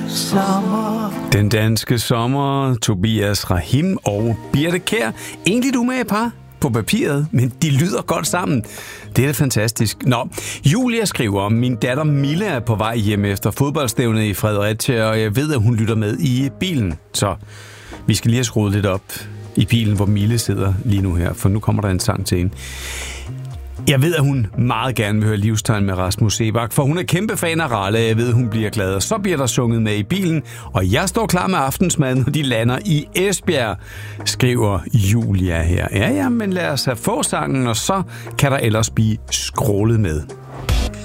sommer. Den danske sommer, Tobias Rahim og Birthe Kjær. Egentlig umage par på papiret, men de lyder godt sammen. Det er da fantastisk. Nå, Julia skriver, min datter Mille er på vej hjem efter fodboldstævnet i Fredericia, og jeg ved, at hun lytter med i bilen. Så vi skal lige have skruet lidt op i bilen, hvor Mille sidder lige nu her, for nu kommer der en sang til hende. Jeg ved, at hun meget gerne vil høre Livstegn med Rasmus Seebach, for hun er kæmpe fan af Ralle. Jeg ved, hun bliver glad, og så bliver der sunget med i bilen. Og jeg står klar med aftensmad, når de lander i Esbjerg, skriver Julia her. Ja, men lad os have få sangen, og så kan der ellers blive scrollet med.